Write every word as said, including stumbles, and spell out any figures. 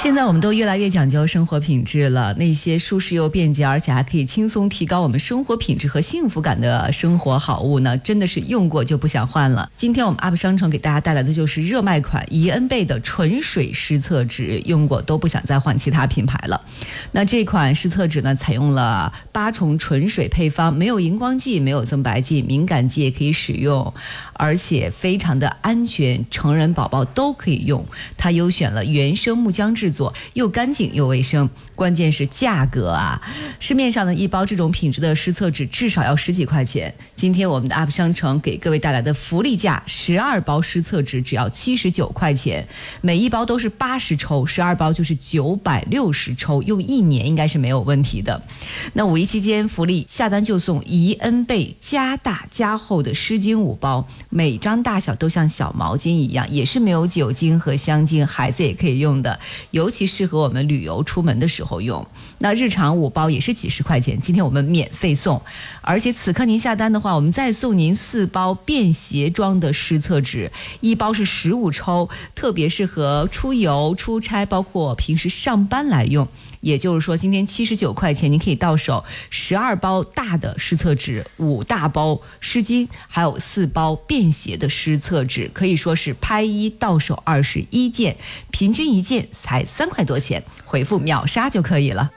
现在我们都越来越讲究生活品质了，那些舒适又便捷，而且还可以轻松提高我们生活品质和幸福感的生活好物呢，真的是用过就不想换了。今天我们 U P 商城给大家带来的就是热卖款怡恩贝的纯水湿厕纸，用过都不想再换其他品牌了。那这款湿厕纸呢，采用了八重纯水配方，没有荧光剂，没有增白剂，敏感肌也可以使用，而且非常的安全，成人宝宝都可以用。它优选了原生木浆制作，又干净又卫生，关键是价格啊！市面上的一包这种品质的湿厕纸至少要十几块钱。今天我们的 U P 商城给各位带来的福利价，十二包湿厕纸只要七十九块钱，每一包都是八十抽，十二包就是九百六十抽，用一年应该是没有问题的。那五一期间福利，下单就送怡恩贝加大加厚的湿巾五包，每张大小都像小毛巾一样，也是没有酒精和香精，孩子也可以用的，尤其适合我们旅游出门的时候用。那日常五包也是几十块钱，今天我们免费送，而且此刻您下单的话，我们再送您四包便携装的湿厕纸，一包是十五抽，特别适合出游出差，包括平时上班来用。也就是说，今天七十九块钱，您可以到手十二包大的湿厕纸，五大包湿巾，还有四包便携的湿厕纸，可以说是拍一到手二十一件，平均一件才三块多钱，回复秒杀就可以了。